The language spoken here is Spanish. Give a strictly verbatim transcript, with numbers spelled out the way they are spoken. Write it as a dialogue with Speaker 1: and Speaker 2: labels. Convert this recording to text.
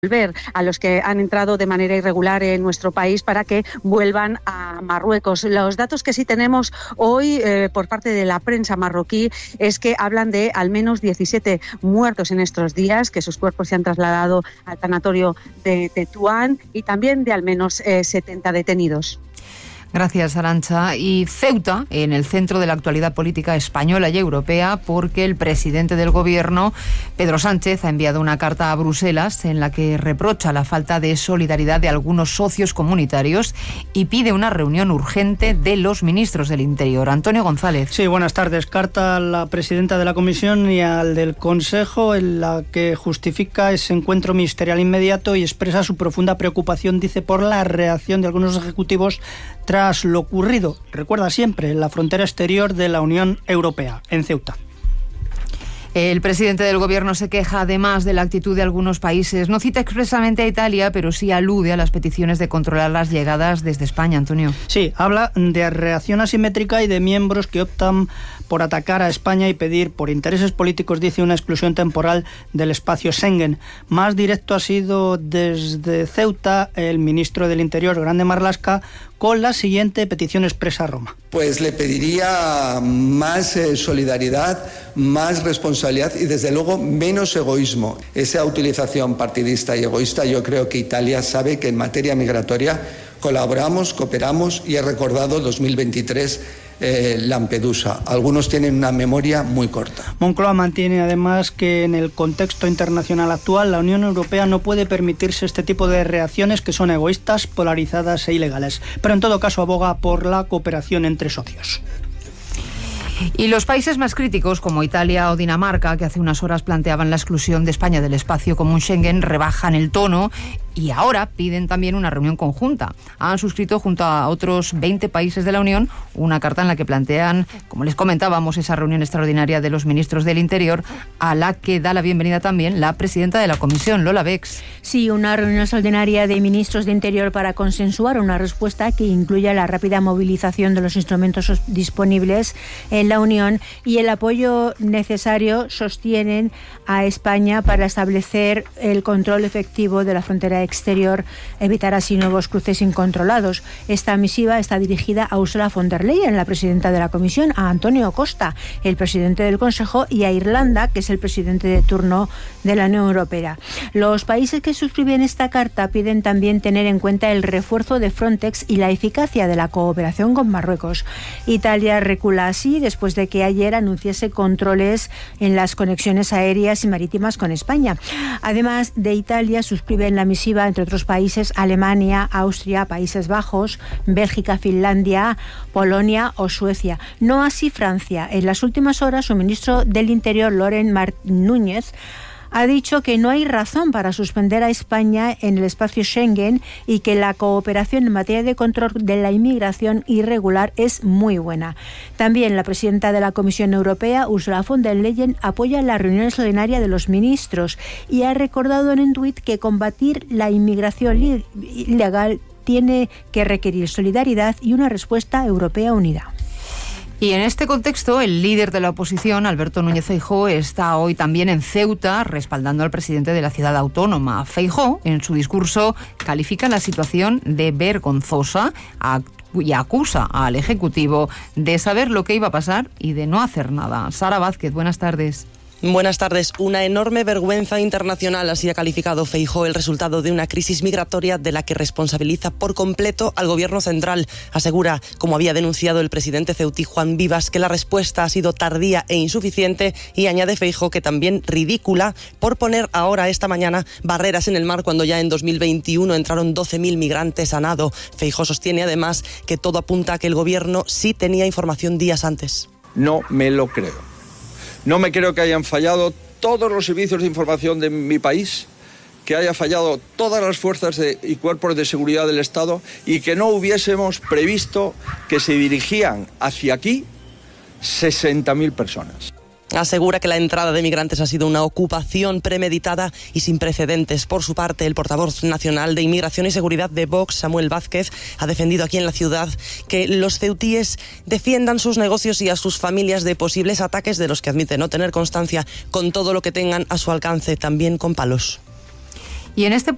Speaker 1: Volver a los que han entrado de manera irregular en nuestro país para que vuelvan a Marruecos. Los datos que sí tenemos hoy eh, por parte de la prensa marroquí es que hablan de al menos diecisiete muertos en estos días, que sus cuerpos se han trasladado al tanatorio de Tetuán, y también de al menos eh, setenta detenidos.
Speaker 2: Gracias, Arantxa. Y Ceuta, en el centro de la actualidad política española y europea, porque el presidente del Gobierno, Pedro Sánchez, ha enviado una carta a Bruselas en la que reprocha la falta de solidaridad de algunos socios comunitarios y pide una reunión urgente de los ministros del Interior. Antonio González.
Speaker 3: Sí, buenas tardes. Carta a la presidenta de la Comisión y al del Consejo, en la que justifica ese encuentro ministerial inmediato y expresa su profunda preocupación, dice, por la reacción de algunos ejecutivos tras lo ocurrido, recuerda siempre, en la frontera exterior de la Unión Europea, en Ceuta.
Speaker 2: El presidente del Gobierno se queja además de la actitud de algunos países. No cita expresamente a Italia, pero sí alude a las peticiones de controlar las llegadas desde España, Antonio.
Speaker 3: Sí, habla de reacción asimétrica y de miembros que optan por atacar a España y pedir, por intereses políticos, dice, una exclusión temporal del espacio Schengen. Más directo ha sido desde Ceuta el ministro del Interior, Grande Marlaska, con la siguiente petición expresa a Roma.
Speaker 4: Pues le pediría más eh, solidaridad, más responsabilidad y desde luego menos egoísmo. Esa utilización partidista y egoísta, yo creo que Italia sabe que en materia migratoria colaboramos, cooperamos, y he recordado dos mil veintitrés eh, Lampedusa. Algunos tienen una memoria muy corta.
Speaker 3: Moncloa mantiene además que en el contexto internacional actual la Unión Europea no puede permitirse este tipo de reacciones que son egoístas, polarizadas e ilegales, pero en todo caso aboga por la cooperación entre socios.
Speaker 2: Y los países más críticos, como Italia o Dinamarca, que hace unas horas planteaban la exclusión de España del espacio común Schengen, rebajan el tono y ahora piden también una reunión conjunta. Han suscrito junto a otros veinte países de la Unión una carta en la que plantean, como les comentábamos, esa reunión extraordinaria de los ministros del Interior, a la que da la bienvenida también la presidenta de la Comisión, Lola Bex.
Speaker 5: Sí, una reunión extraordinaria de ministros de Interior para consensuar una respuesta que incluya la rápida movilización de los instrumentos disponibles en la Unión y el apoyo necesario, sostienen, a España para establecer el control efectivo de la frontera exterior, evitar así nuevos cruces incontrolados. Esta misiva está dirigida a Ursula von der Leyen, la presidenta de la Comisión, a Antonio Costa, el presidente del Consejo, y a Irlanda, que es el presidente de turno de la Unión Europea. Los países que suscriben esta carta piden también tener en cuenta el refuerzo de Frontex y la eficacia de la cooperación con Marruecos. Italia recula así después de que ayer anunciase controles en las conexiones aéreas y marítimas con España. Además de Italia, suscriben la misiva, entre otros países, Alemania, Austria, Países Bajos, Bélgica, Finlandia, Polonia o Suecia. No así Francia. En las últimas horas, su ministro del Interior, Laurent Mar- Núñez, ha dicho que no hay razón para suspender a España en el espacio Schengen y que la cooperación en materia de control de la inmigración irregular es muy buena. También la presidenta de la Comisión Europea, Ursula von der Leyen, apoya la reunión extraordinaria de los ministros y ha recordado en un tuit que combatir la inmigración ilegal tiene que requerir solidaridad y una respuesta europea unida.
Speaker 2: Y en este contexto, el líder de la oposición, Alberto Núñez Feijóo, está hoy también en Ceuta respaldando al presidente de la ciudad autónoma. Feijóo, en su discurso, califica la situación de vergonzosa y acusa al Ejecutivo de saber lo que iba a pasar y de no hacer nada. Sara Vázquez, buenas tardes.
Speaker 6: Buenas tardes. Una enorme vergüenza internacional, así ha calificado Feijóo el resultado de una crisis migratoria de la que responsabiliza por completo al Gobierno central. Asegura, como había denunciado el presidente ceutí Juan Vivas, que la respuesta ha sido tardía e insuficiente, y añade Feijóo que también ridícula por poner ahora, esta mañana, barreras en el mar cuando ya en dos mil veintiuno entraron doce mil migrantes a nado. Feijóo sostiene además que todo apunta a que el Gobierno sí tenía información días antes.
Speaker 7: No me lo creo. No me creo que hayan fallado todos los servicios de información de mi país, que haya fallado todas las fuerzas de, y cuerpos de seguridad del Estado y que no hubiésemos previsto que se dirigían hacia aquí sesenta mil personas.
Speaker 6: Asegura que la entrada de migrantes ha sido una ocupación premeditada y sin precedentes. Por su parte, el portavoz nacional de Inmigración y Seguridad de Vox, Samuel Vázquez, ha defendido aquí en la ciudad que los ceutíes defiendan sus negocios y a sus familias de posibles ataques de los que admite no tener constancia, con todo lo que tengan a su alcance, también con palos.
Speaker 2: Y en este